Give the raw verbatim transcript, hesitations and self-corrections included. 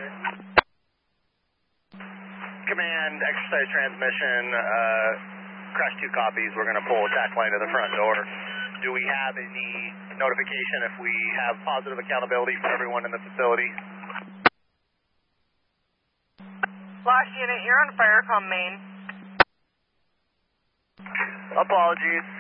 Command, exercise transmission, uh, crash two copies. We're going to pull attack line to the front door. Do we have any notification if we have positive accountability for everyone in the facility? Flash unit, you're on Firecom main. Apologies.